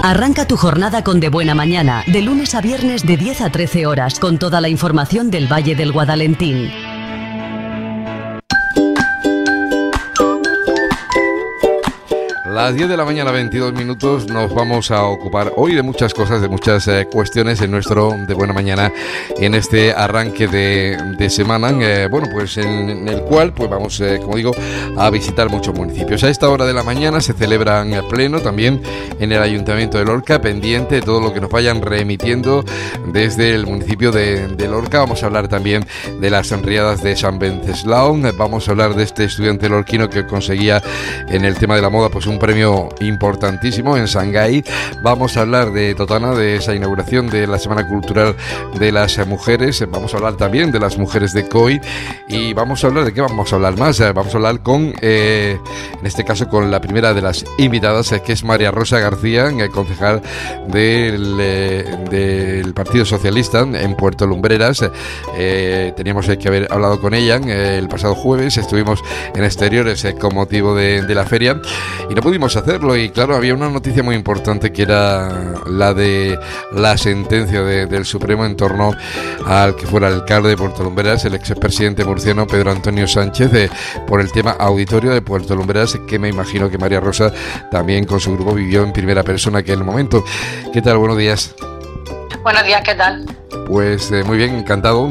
Arranca tu jornada con De Buena Mañana, de lunes a viernes de 10 a 13 horas, con toda la información del Valle del Guadalentín. Las 10 de la mañana, 22 minutos, nos vamos a ocupar hoy de muchas cosas, de muchas cuestiones en nuestro De Buena Mañana, en este arranque de semana, pues en el cual pues vamos, como digo, a visitar muchos municipios. A esta hora de la mañana se celebran pleno también en el Ayuntamiento de Lorca, pendiente de todo lo que nos vayan remitiendo desde el municipio de Lorca. Vamos a hablar también de las riadas de San Venceslao, vamos a hablar de este estudiante lorquino que conseguía en el tema de la moda pues un premio importantísimo en Shanghái. Vamos a hablar de Totana, de esa inauguración de la Semana Cultural de las Mujeres. Vamos a hablar también de las mujeres de COI. Y vamos a hablar de qué vamos a hablar más. Vamos a hablar con, en este caso, con la primera de las invitadas, que es María Rosa García, concejal del Partido Socialista en Puerto Lumbreras. Teníamos que haber hablado con ella el pasado jueves. Estuvimos en exteriores con motivo de la feria y no pudimos hacerlo, y claro, había una noticia muy importante que era la de la sentencia del Supremo en torno al que fuera alcalde de Puerto Lumbreras, el expresidente murciano Pedro Antonio Sánchez, por el tema auditorio de Puerto Lumbreras, que me imagino que María Rosa también con su grupo vivió en primera persona aquel momento. ¿Qué tal? Buenos días. Buenos días, ¿qué tal? Pues muy bien, encantado.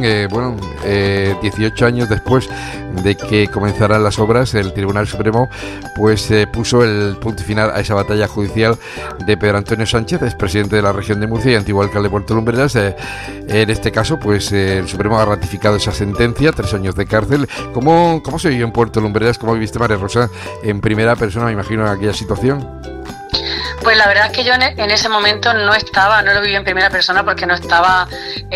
18 años después de que comenzaran las obras, el Tribunal Supremo pues puso el punto final a esa batalla judicial de Pedro Antonio Sánchez, expresidente de la región de Murcia y antiguo alcalde de Puerto Lumbreras. En este caso, pues el Supremo ha ratificado esa sentencia, 3 años de cárcel. ¿Cómo se vivió en Puerto Lumbreras? ¿Cómo viviste, María Rosa, en primera persona, me imagino, en aquella situación? Pues la verdad es que yo en ese momento no lo viví en primera persona porque no estaba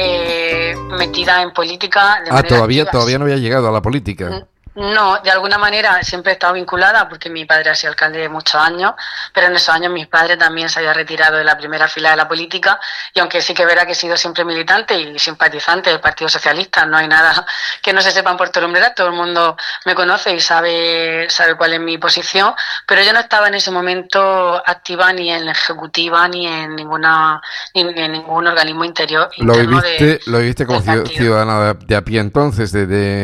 metida en política. Todavía no había llegado a la política. No, de alguna manera siempre he estado vinculada porque mi padre ha sido alcalde de muchos años, pero en esos años mi padre también se había retirado de la primera fila de la política, y aunque sí que verá que he sido siempre militante y simpatizante del Partido Socialista, no hay nada que no se sepa en Puerto Lumbreras, todo el mundo me conoce y sabe cuál es mi posición, pero yo no estaba en ese momento activa ni en la ejecutiva ni en ningún organismo interior. ¿Lo viviste como ciudadana de a pie entonces,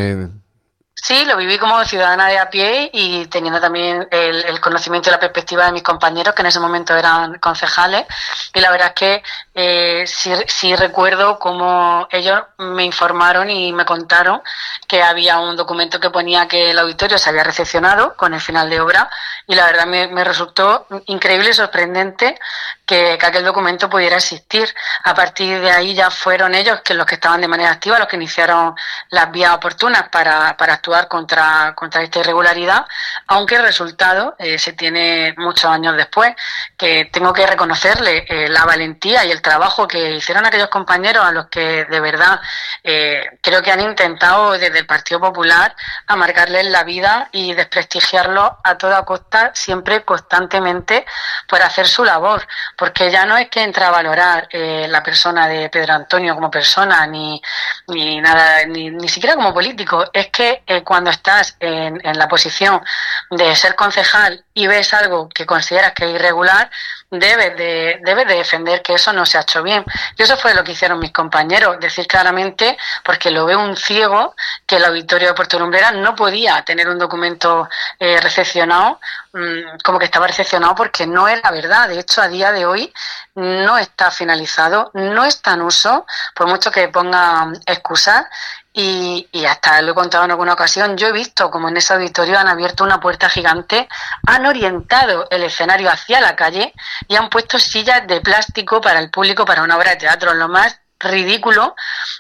Sí, lo viví como ciudadana de a pie y teniendo también el conocimiento y la perspectiva de mis compañeros, que en ese momento eran concejales, y la verdad es que sí recuerdo cómo ellos me informaron y me contaron que había un documento que ponía que el auditorio se había recepcionado con el final de obra, y la verdad me resultó increíble y sorprendente que aquel documento pudiera existir. A partir de ahí ya fueron ellos los que estaban de manera activa, los que iniciaron las vías oportunas para actuar contra esta irregularidad, aunque el resultado se tiene muchos años después, que tengo que reconocerle la valentía y el trabajo que hicieron aquellos compañeros a los que de verdad creo que han intentado desde el Partido Popular amargarles la vida y desprestigiarlos a toda costa, siempre constantemente, por hacer su labor, porque ya no es que entre a valorar la persona de Pedro Antonio como persona ni nada, ni siquiera como político, es que cuando estás en la posición de ser concejal y ves algo que consideras que es irregular, debes de defender que eso no se ha hecho bien. Y eso fue lo que hicieron mis compañeros, decir claramente, porque lo ve un ciego, que el auditorio de Puerto Lumbreras no podía tener un documento recepcionado, como que estaba recepcionado, porque no es la verdad. De hecho, a día de hoy no está finalizado, no está en uso, por mucho que ponga excusas. Y hasta lo he contado en alguna ocasión, yo he visto como en ese auditorio han abierto una puerta gigante, han orientado el escenario hacia la calle y han puesto sillas de plástico para el público para una obra de teatro. Lo más ridículo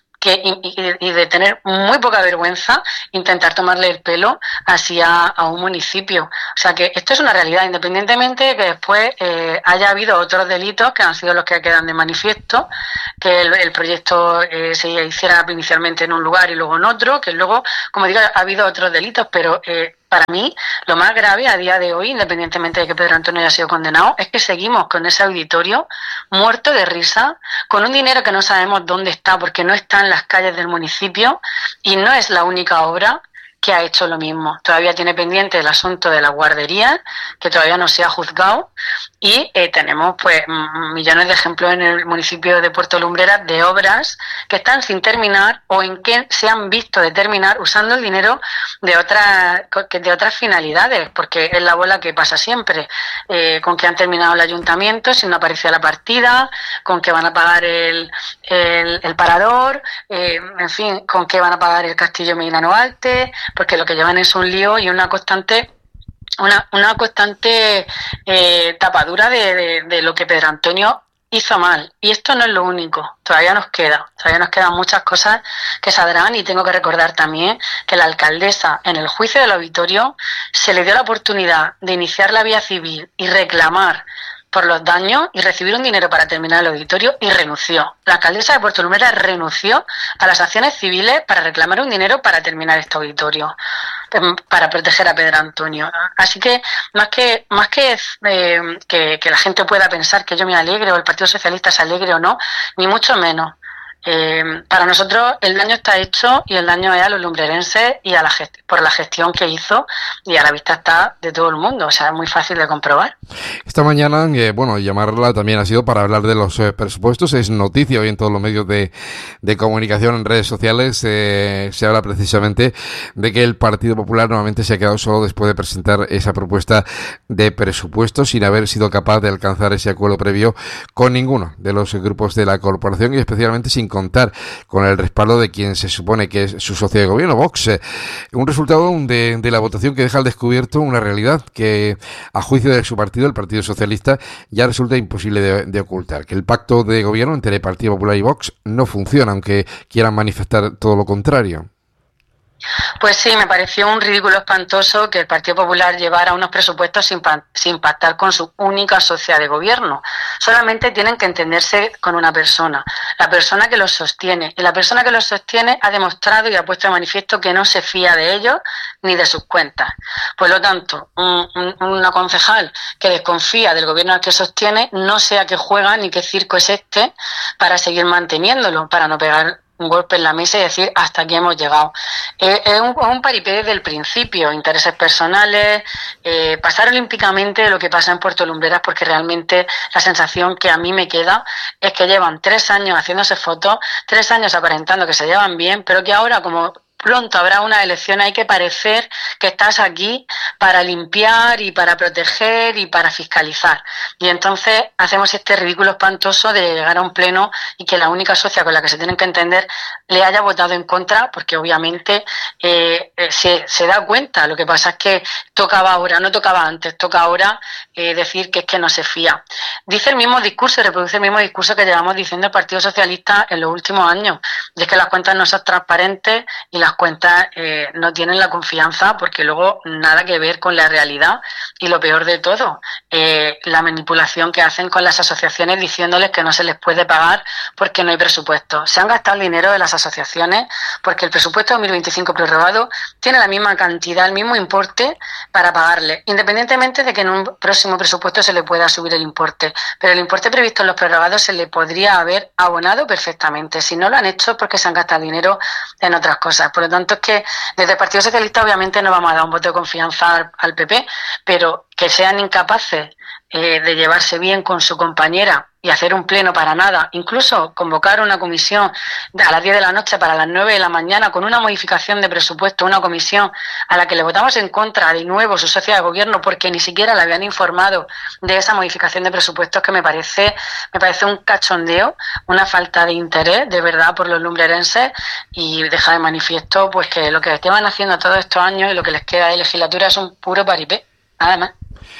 y de tener muy poca vergüenza intentar tomarle el pelo así a un municipio. O sea que esto es una realidad, independientemente de que después haya habido otros delitos que han sido los que quedan de manifiesto, que el proyecto se hiciera inicialmente en un lugar y luego en otro, que luego, como digo, ha habido otros delitos, pero para mí, lo más grave a día de hoy, independientemente de que Pedro Antonio haya sido condenado, es que seguimos con ese auditorio muerto de risa, con un dinero que no sabemos dónde está porque no está en las calles del municipio, y no es la única obra que ha hecho lo mismo. Todavía tiene pendiente el asunto de la guardería, que todavía no se ha juzgado, y tenemos pues millones de ejemplos en el municipio de Puerto Lumbreras de obras que están sin terminar o en que se han visto de terminar usando el dinero de otras finalidades, porque es la bola que pasa siempre, con que han terminado el ayuntamiento si no aparece la partida, con que van a pagar el parador, en fin, con que van a pagar el Castillo Medrano Alte, porque lo que llevan es un lío y una constante tapadura de lo que Pedro Antonio hizo mal. Y esto no es lo único, todavía nos quedan muchas cosas que saldrán, y tengo que recordar también que la alcaldesa en el juicio del auditorio se le dio la oportunidad de iniciar la vía civil y reclamar por los daños y recibir un dinero para terminar el auditorio, y renunció. La alcaldesa de Puerto Lumbreras renunció a las acciones civiles para reclamar un dinero para terminar este auditorio, para proteger a Pedro Antonio. Así que más que la gente pueda pensar que yo me alegre o el Partido Socialista se alegre o no, ni mucho menos. Para nosotros el daño está hecho, y el daño es a los lumbrerenses y a por la gestión que hizo, y a la vista está de todo el mundo, o sea, es muy fácil de comprobar. Esta mañana, llamarla también ha sido para hablar de los presupuestos. Es noticia hoy en todos los medios de comunicación, en redes sociales. Se habla precisamente de que el Partido Popular nuevamente se ha quedado solo después de presentar esa propuesta de presupuestos, sin haber sido capaz de alcanzar ese acuerdo previo con ninguno de los grupos de la corporación, y especialmente sin contar con el respaldo de quien se supone que es su socio de gobierno, Vox. Un resultado de la votación que deja al descubierto una realidad que, a juicio de su partido, el Partido Socialista, ya resulta imposible de ocultar, que el pacto de gobierno entre el Partido Popular y Vox no funciona, aunque quieran manifestar todo lo contrario. Pues sí, me pareció un ridículo espantoso que el Partido Popular llevara unos presupuestos sin pactar con su única socia de gobierno. Solamente tienen que entenderse con una persona, la persona que los sostiene. Y la persona que los sostiene ha demostrado y ha puesto de manifiesto que no se fía de ellos ni de sus cuentas. Por lo tanto, una concejal que desconfía del gobierno al que sostiene, no sé a qué juega ni qué circo es este para seguir manteniéndolo, para no pegar un golpe en la mesa y decir hasta aquí hemos llegado. Es un paripé desde el principio, intereses personales, pasar olímpicamente de lo que pasa en Puerto Lumbreras, porque realmente la sensación que a mí me queda es que llevan 3 años haciéndose fotos, 3 años aparentando que se llevan bien, pero que ahora, como pronto habrá una elección, hay que parecer que estás aquí para limpiar y para proteger y para fiscalizar. Y entonces hacemos este ridículo espantoso de llegar a un pleno y que la única socia con la que se tienen que entender le haya votado en contra, porque obviamente se da cuenta. Lo que pasa es que tocaba ahora, no tocaba antes, toca ahora decir que es que no se fía. Dice el mismo discurso, reproduce el mismo discurso que llevamos diciendo el Partido Socialista en los últimos años, y es que las cuentas no son transparentes y las cuentas no tienen la confianza, porque luego nada que ver con la realidad, y lo peor de todo, la manipulación que hacen con las asociaciones diciéndoles que no se les puede pagar porque no hay presupuesto. Se han gastado el dinero de las asociaciones porque el presupuesto 2025 prorrogado tiene la misma cantidad, el mismo importe para pagarle, independientemente de que en un próximo presupuesto se le pueda subir el importe, pero el importe previsto en los prorrogados se le podría haber abonado perfectamente. Si no lo han hecho es porque se han gastado dinero en otras cosas. Por lo tanto, es que desde el Partido Socialista obviamente no vamos a dar un voto de confianza al PP, pero que sean incapaces de llevarse bien con su compañera y hacer un pleno para nada, incluso convocar una comisión a las 10 de la noche para las 9 de la mañana con una modificación de presupuesto, una comisión a la que le votamos en contra de nuevo su socia de gobierno porque ni siquiera le habían informado de esa modificación de presupuestos, que me parece un cachondeo, una falta de interés de verdad por los lumbrerenses, y deja de manifiesto pues que lo que llevan haciendo todos estos años y lo que les queda de legislatura es un puro paripé, nada más.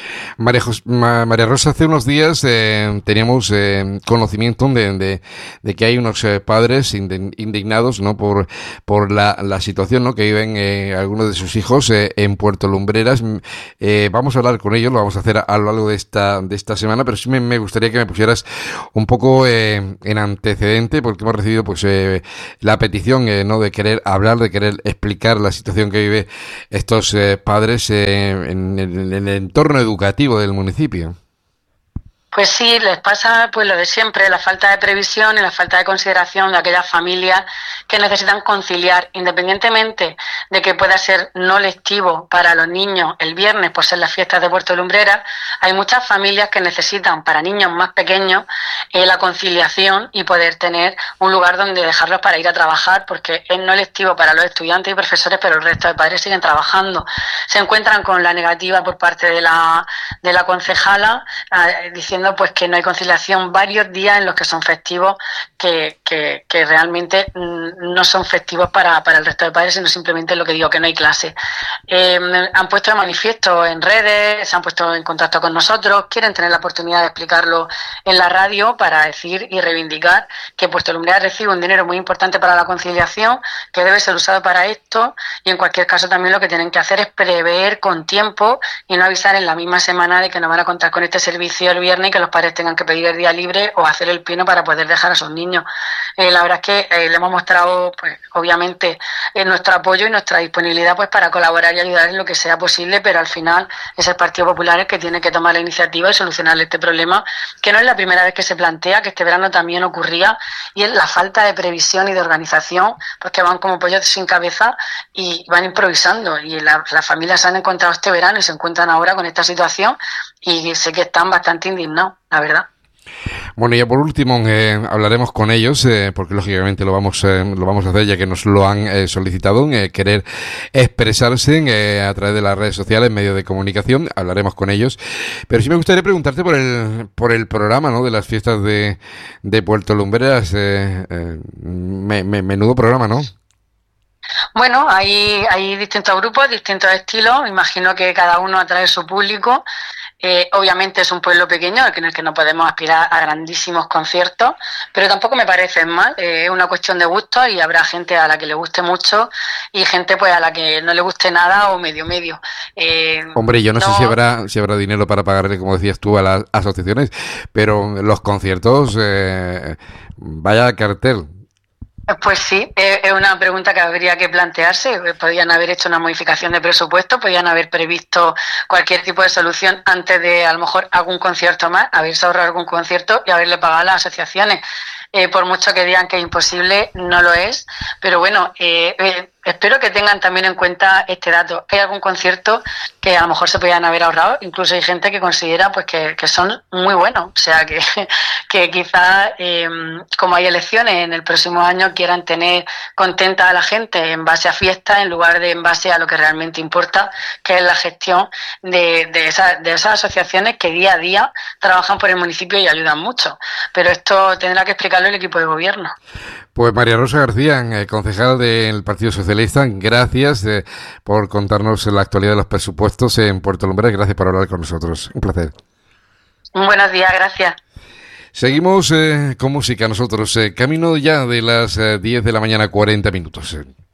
María Rosa, hace unos días teníamos conocimiento de que hay unos padres indignados, ¿no?, por la situación, ¿no?, que viven algunos de sus hijos en Puerto Lumbreras. Vamos a hablar con ellos, lo vamos a hacer a lo largo de esta semana, pero sí me gustaría que me pusieras un poco en antecedente, porque hemos recibido pues la petición ¿no?, de querer hablar, de querer explicar la situación que vive estos padres en el entorno educativo del municipio. Pues sí, les pasa pues lo de siempre, la falta de previsión y la falta de consideración de aquellas familias que necesitan conciliar, independientemente de que pueda ser no lectivo para los niños el viernes por ser las fiestas de Puerto Lumbreras. Hay muchas familias que necesitan para niños más pequeños la conciliación y poder tener un lugar donde dejarlos para ir a trabajar, porque es no lectivo para los estudiantes y profesores, pero el resto de padres siguen trabajando. Se encuentran con la negativa por parte de la concejala, diciendo pues que no hay conciliación varios días en los que son festivos, que realmente no son festivos para el resto de padres, sino simplemente lo que digo, que no hay clase. Han puesto de manifiesto en redes, se han puesto en contacto con nosotros, quieren tener la oportunidad de explicarlo en la radio para decir y reivindicar que Puerto Lumbreras recibe un dinero muy importante para la conciliación, que debe ser usado para esto, y en cualquier caso también lo que tienen que hacer es prever con tiempo y no avisar en la misma semana de que no van a contar con este servicio el viernes y que los padres tengan que pedir el día libre o hacer el pleno para poder dejar a sus niños. La verdad es que le hemos mostrado, pues obviamente, nuestro apoyo y nuestra disponibilidad pues para colaborar y ayudar en lo que sea posible, pero al final es el Partido Popular el que tiene que tomar la iniciativa y solucionar este problema, que no es la primera vez que se plantea, que este verano también ocurría, y es la falta de previsión y de organización, porque van como pollos sin cabeza y van improvisando, y las familias se han encontrado este verano y se encuentran ahora con esta situación, y sé que están bastante indignados, la verdad. Bueno, y ya por último hablaremos con ellos, porque lógicamente lo vamos a hacer ya que nos lo han solicitado, querer expresarse a través de las redes sociales, medios de comunicación. Hablaremos con ellos, pero sí me gustaría preguntarte por el programa, ¿no?, de las fiestas de Puerto Lumbreras. Menudo programa, ¿no? Bueno, hay distintos grupos, distintos estilos. Imagino que cada uno atrae su público. Obviamente es un pueblo pequeño en el que no podemos aspirar a grandísimos conciertos, pero tampoco me parece mal. Es una cuestión de gusto y habrá gente a la que le guste mucho y gente pues a la que no le guste nada o medio. Hombre, yo no sé si habrá dinero para pagarle, como decías tú, a las asociaciones, pero los conciertos, vaya cartel. Pues sí, es una pregunta que habría que plantearse. Podrían haber hecho una modificación de presupuesto, podrían haber previsto cualquier tipo de solución antes de, a lo mejor, algún concierto más, haberse ahorrado algún concierto y haberle pagado a las asociaciones. Por mucho que digan que es imposible, no lo es. Pero bueno, espero que tengan también en cuenta este dato. Hay algún concierto que a lo mejor se podían haber ahorrado. Incluso hay gente que considera pues que son muy buenos. O sea, que quizás, como hay elecciones en el próximo año, quieran tener contenta a la gente en base a fiestas en lugar de en base a lo que realmente importa, que es la gestión de esas asociaciones que día a día trabajan por el municipio y ayudan mucho. Pero esto tendrá que explicarlo el equipo de gobierno. Pues María Rosa García, concejal del Partido Socialista, gracias por contarnos la actualidad de los presupuestos en Puerto Lumbreras. Gracias por hablar con nosotros. Un placer. Buenos días, gracias. Seguimos con música nosotros. Camino ya de las 10 de la mañana, 40 minutos.